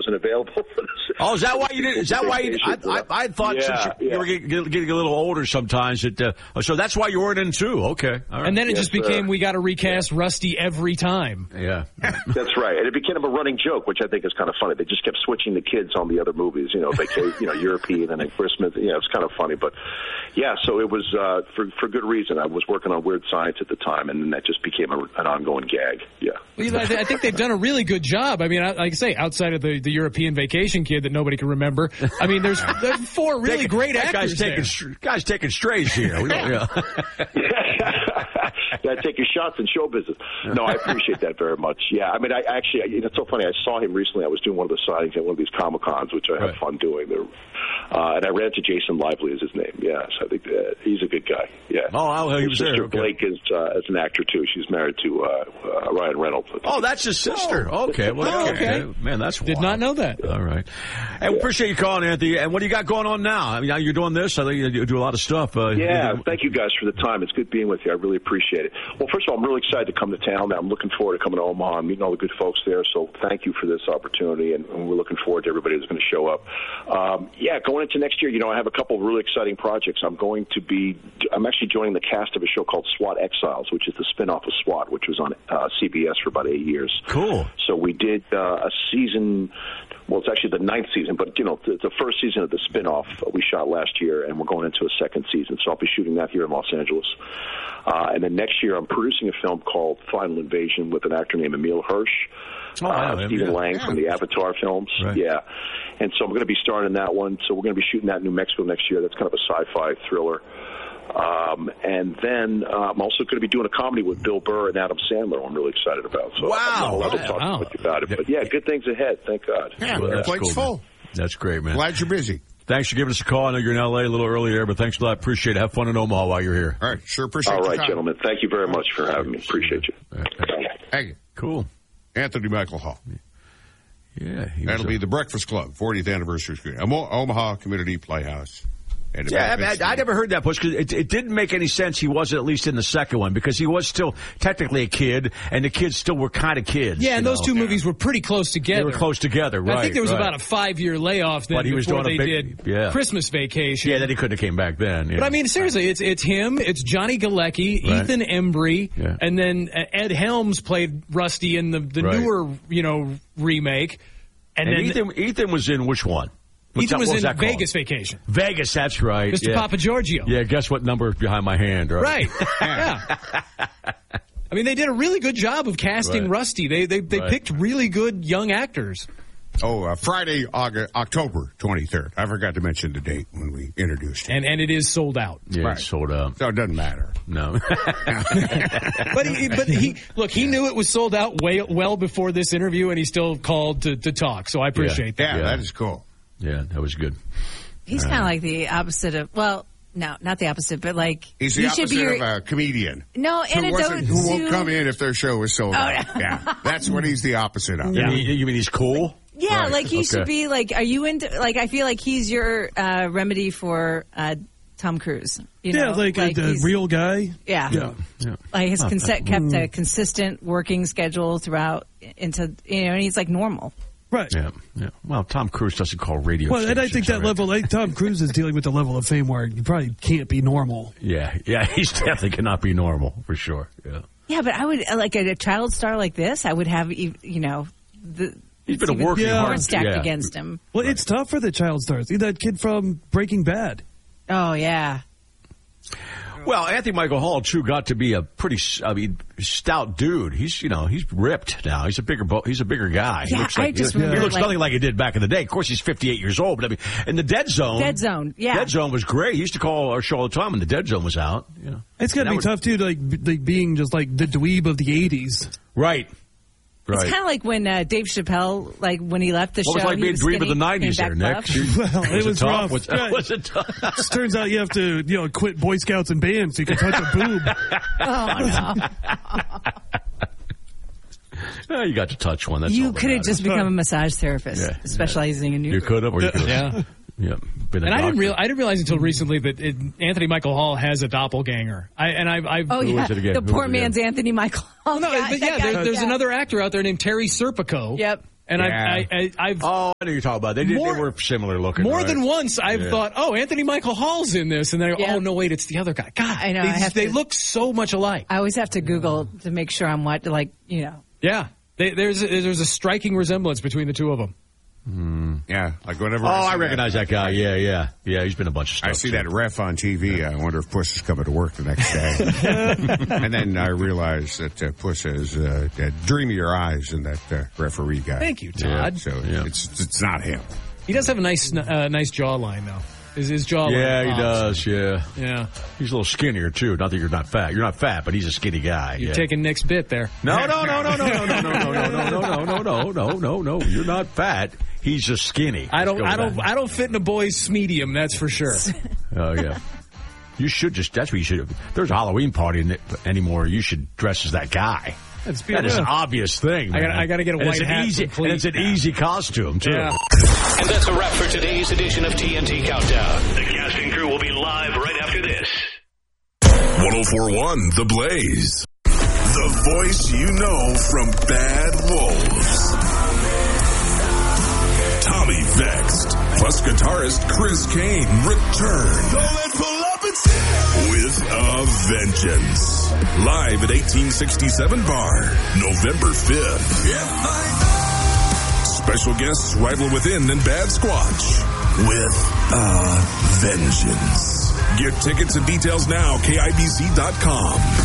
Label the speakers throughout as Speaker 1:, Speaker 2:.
Speaker 1: wasn't available for this.
Speaker 2: Oh, is that why you did? Is that why you? I thought since you were getting a little older sometimes. So that's why you weren't in too. Okay, all right.
Speaker 3: And then it just became we got to recast Rusty every time.
Speaker 2: Yeah,
Speaker 1: that's right. And it became a running joke, which I think is kind of funny. They just kept switching the kids on the other movies. European and then Christmas. It's kind of funny, but so it was for good reason. I was working on Weird Science at the time, and then that just became an ongoing gag. Yeah.
Speaker 3: Well, I think they've done a really good job. I mean, like I say, outside of the European Vacation kid that nobody can remember, I mean, there's 4 really great actors
Speaker 2: Guy's taking strays here.
Speaker 1: Got to take your shots in show business. No, I appreciate that very much. Yeah, I mean, I actually, it's so funny. I saw him recently. I was doing one of the signings at one of these Comic-Cons, which I have fun doing. And I ran into Jason Lively is his name. Yes, I think he's a good guy. Yeah.
Speaker 2: Oh, he was there.
Speaker 1: Sister Blake is as an actor too. She's married to Ryan Reynolds.
Speaker 2: Oh, that's his sister. Okay. Well, okay. Man, that's wild.
Speaker 3: Did not know that.
Speaker 2: All right. Hey, we appreciate you calling, Anthony. And what do you got going on now? I mean, you're doing this. I think you do a lot of stuff.
Speaker 1: Thank you guys for the time. It's good being with you. I really appreciate it. Well, first of all, I'm really excited to come to town. I'm looking forward to coming to Omaha and meeting all the good folks there. So thank you for this opportunity, and we're looking forward to everybody who's going to show up. Going into next year, I have a couple of really exciting projects. I'm actually joining the cast of a show called SWAT Exiles, which is the spinoff of SWAT, which was on CBS for about 8 years.
Speaker 2: Cool.
Speaker 1: So we did a season. Well, it's actually the 9th season, but the first season of the spinoff we shot last year, and we're going into a second season. So I'll be shooting that here in Los Angeles. And then next year, I'm producing a film called Final Invasion with an actor named Emil Hirsch. Stephen Lang from the Avatar films. Right. Yeah. And so I'm going to be starring in that one. So we're going to be shooting that in New Mexico next year. That's kind of a sci-fi thriller. And then I'm also going to be doing a comedy with Bill Burr and Adam Sandler. I'm really excited about. So I'm not allowed to talk with you about it. But good things ahead. Thank God.
Speaker 4: Yeah, your plate's full.
Speaker 2: That's great, man.
Speaker 4: Glad you're busy.
Speaker 2: Thanks for giving us a call. I know you're in L.A. a little early there, but thanks a lot. Appreciate it. Have fun in Omaha while you're here.
Speaker 4: All right. Sure appreciate it.
Speaker 1: All right, gentlemen. Thank you very much for having me. Appreciate you.
Speaker 4: Thank you.
Speaker 2: Cool.
Speaker 4: Anthony Michael Hall.
Speaker 2: Yeah.
Speaker 4: That'll be the Breakfast Club, 40th anniversary screen. Omaha Community Playhouse.
Speaker 2: I never heard that push because it didn't make any sense. He wasn't at least in the second one because he was still technically a kid, and the kids still were kind of kids.
Speaker 3: Yeah, and those two movies were pretty close together.
Speaker 2: They were close together, right?
Speaker 3: I think there was about a 5-year layoff then before they did Christmas Vacation.
Speaker 2: Yeah, then he couldn't have came back then. Yeah.
Speaker 3: But I mean, seriously, it's him, it's Johnny Galecki, Ethan Embry, and then Ed Helms played Rusty in the newer remake. And then
Speaker 2: Ethan was in which one?
Speaker 3: Ethan was in Vegas Vacation.
Speaker 2: Vegas, that's right.
Speaker 3: Mr. Papa Giorgio.
Speaker 2: Yeah, guess what number is behind my hand, right?
Speaker 3: Right. Yeah. I mean, they did a really good job of casting Rusty. They picked really good young actors.
Speaker 4: Friday, October 23rd. I forgot to mention the date when we introduced it.
Speaker 3: And it is sold out.
Speaker 2: Yeah, it's sold out.
Speaker 4: So it doesn't matter.
Speaker 2: No.
Speaker 3: But he knew it was sold out well before this interview, and he still called to talk. So I appreciate that.
Speaker 4: Yeah, that is cool.
Speaker 2: Yeah, that was good.
Speaker 5: He's kind of like the opposite of, well, no, not the opposite, but like...
Speaker 4: He's the opposite of a comedian.
Speaker 5: No,
Speaker 4: who won't come in if their show is sold out.
Speaker 5: No.
Speaker 4: Yeah, that's what he's the opposite of.
Speaker 2: Yeah. You mean he's cool?
Speaker 5: Yeah, like he should be like, are you into, like, I feel like he's your remedy for Tom Cruise.
Speaker 6: Like the real guy.
Speaker 5: Yeah. Like he's kept a consistent working schedule throughout into, and he's like normal.
Speaker 6: Right.
Speaker 2: Yeah. Well, Tom Cruise doesn't call radio stations.
Speaker 6: And I think that level, Tom Cruise is dealing with the level of fame where you probably can't be normal.
Speaker 2: Yeah, he's definitely cannot be normal, for sure.
Speaker 5: Yeah, but I would, like a child star like this, I would have, he's
Speaker 2: been working hard.
Speaker 5: Stacked against him.
Speaker 6: Well, it's tough for the child stars. That kid from Breaking Bad.
Speaker 5: Oh, yeah.
Speaker 2: Well, Anthony Michael Hall, too, got to be a pretty, stout dude. He's ripped now. He's a bigger guy.
Speaker 5: Yeah,
Speaker 2: he looks nothing like he did back in the day. Of course, he's 58 years old, but in the Dead Zone.
Speaker 5: Dead Zone
Speaker 2: was great. He used to call our show all the time when the Dead Zone was out.
Speaker 6: It's got to be tough, too, like being just like the dweeb of the 80s.
Speaker 2: Right.
Speaker 5: It's kind of like when Dave Chappelle, like when he left the show.
Speaker 2: What was like being dweeb of the 90s there, Nick?
Speaker 6: Well, it was rough.
Speaker 2: Was it tough?
Speaker 6: It turns out you have to, quit Boy Scouts and bands so you can touch a boob.
Speaker 5: Oh,
Speaker 2: no. You got to touch one. That's
Speaker 5: you could have just become a massage therapist, specializing in
Speaker 2: You could have, or you could have. Yeah.
Speaker 3: And I didn't realize until recently that Anthony Michael Hall has a doppelganger. The
Speaker 5: poor man's Anthony Michael Hall.
Speaker 3: No, there's another actor out there named Terry Serpico.
Speaker 5: Yep.
Speaker 3: And
Speaker 2: yeah.
Speaker 3: I've
Speaker 2: I know you're talking about. They were similar looking.
Speaker 3: More than once, I've thought, Anthony Michael Hall's in this, and they go, oh no, wait, it's the other guy. God,
Speaker 5: I know.
Speaker 3: They look so much alike.
Speaker 5: I always have to Google to make sure I'm
Speaker 3: Yeah, there's a striking resemblance between the two of them.
Speaker 4: Yeah, like whenever.
Speaker 2: I recognize that guy. Yeah. He's been a bunch of stuff.
Speaker 4: I see that ref on TV. I wonder if Puss is coming to work the next day. And then I realize that Puss has that dreamier eyes than that referee guy.
Speaker 3: Thank you, Todd.
Speaker 4: So it's not him.
Speaker 3: He does have a nice jawline, though. His jawline.
Speaker 2: Yeah, he does. Yeah. He's a little skinnier too. Not that you're not fat. You're not fat, but he's a skinny guy.
Speaker 3: You're taking Nick's bit there.
Speaker 2: No. You're not fat. He's just skinny.
Speaker 3: I don't fit in a boy's medium. That's for sure.
Speaker 2: Oh yeah. You should that's what you should. If there's a Halloween party anymore, you should dress as that guy. That is an obvious thing.
Speaker 3: I got to get a white hat.
Speaker 2: And it's an easy costume, too.
Speaker 7: Yeah. And that's a wrap for today's edition of TNT Countdown. The cast and crew will be live right after this.
Speaker 8: 104.1 The Blaze. The voice you know from Bad Wolves. Tommy Vexed, plus guitarist Chris Kane return. So let's pull up and see with a vengeance. Live at 1867 Bar, November 5th. Special guests Rival Within and Bad Squatch with a vengeance. Get tickets and details now, KIBZ.com.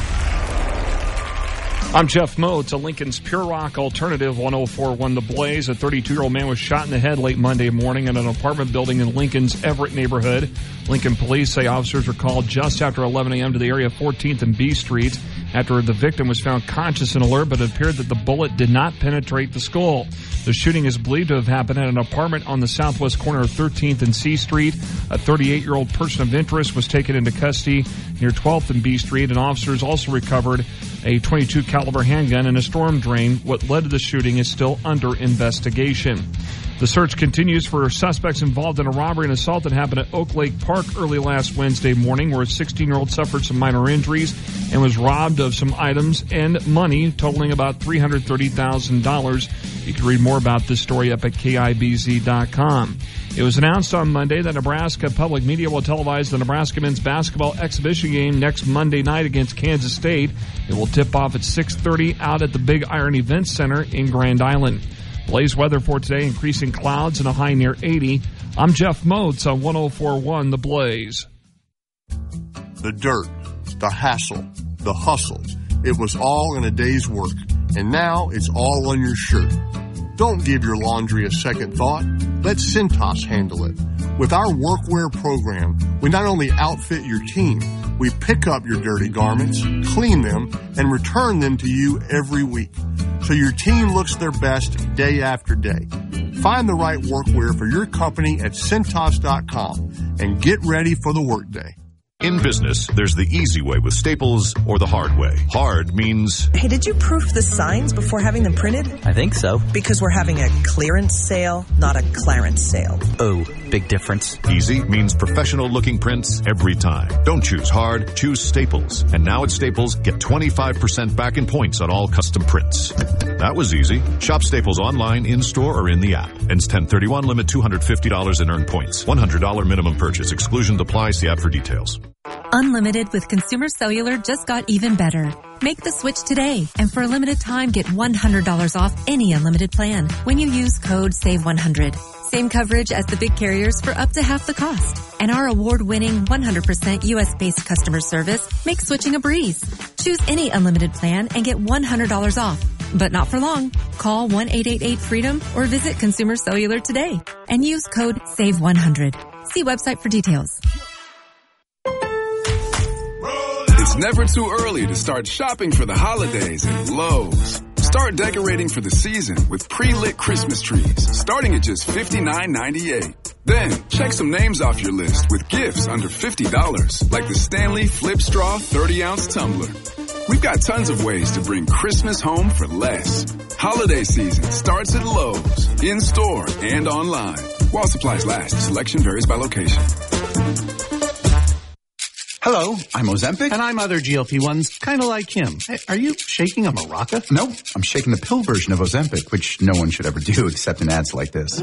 Speaker 9: I'm Jeff Moe to Lincoln's Pure Rock Alternative 104.1 The Blaze. A 32-year-old man was shot in the head late Monday morning in an apartment building in Lincoln's Everett neighborhood. Lincoln police say officers were called just after 11 a.m. to the area of 14th and B Street after the victim was found conscious and alert, but it appeared that the bullet did not penetrate the skull. The shooting is believed to have happened at an apartment on the southwest corner of 13th and C Street. A 38-year-old person of interest was taken into custody near 12th and B Street, and officers also recovered a .22 caliber handgun and a storm drain. What led to the shooting is still under investigation. The search continues for suspects involved in a robbery and assault that happened at Oak Lake Park early last Wednesday morning, where a 16-year-old suffered some minor injuries and was robbed of some items and money totaling about $330,000. You can read more about this story up at KIBZ.com. It was announced on Monday that Nebraska Public Media will televise the Nebraska men's basketball exhibition game next Monday night against Kansas State. It will tip off at 6:30 out at the Big Iron Events Center in Grand Island. Blaze weather for today, increasing clouds and a high near 80. I'm Jeff Motes on 104.1 The Blaze.
Speaker 10: The dirt, the hassle, the hustle. It was all in a day's work, and now it's all on your shirt. Don't give your laundry a second thought. Let Cintas handle it. With our workwear program, we not only outfit your team, we pick up your dirty garments, clean them, and return them to you every week, so your team looks their best day after day. Find the right workwear for your company at Cintas.com and get ready for the workday.
Speaker 8: In business, there's the easy way with Staples or the hard way. Hard means...
Speaker 11: Hey, did you proof the signs before having them printed?
Speaker 12: I think so.
Speaker 11: Because we're having a clearance sale, not a clarence sale.
Speaker 12: Oh, big difference.
Speaker 8: Easy means professional-looking prints every time. Don't choose hard, choose Staples. And now at Staples, get 25% back in points on all custom prints. That was easy. Shop Staples online, in-store, or in the app. Ends 10/31, limit $250 in earned points. $100 minimum purchase. Exclusion applies. See app for details.
Speaker 13: Unlimited with Consumer Cellular just got even better. Make the switch today, and for a limited time, get $100 off any unlimited plan when you use code SAVE100. Same coverage as the big carriers for up to half the cost. And our award-winning 100% U.S.-based customer service makes switching a breeze. Choose any unlimited plan and get $100 off. But not for long. Call 1-888-FREEDOM or visit Consumer Cellular today and use code SAVE100. See website for details.
Speaker 14: It's never too early to start shopping for the holidays at Lowe's. Start decorating for the season with pre-lit Christmas trees, starting at just $59.98. Then, check some names off your list with gifts under $50, like the Stanley Flip Straw 30-ounce tumbler. We've got tons of ways to bring Christmas home for less. Holiday season starts at Lowe's, in-store and online. While supplies last, selection varies by location.
Speaker 12: Hello, I'm Ozempic.
Speaker 15: And I'm other GLP-1s, kind of like him. Hey, are you shaking a maraca?
Speaker 12: No, I'm shaking the pill version of Ozempic, which no one should ever do except in ads like this.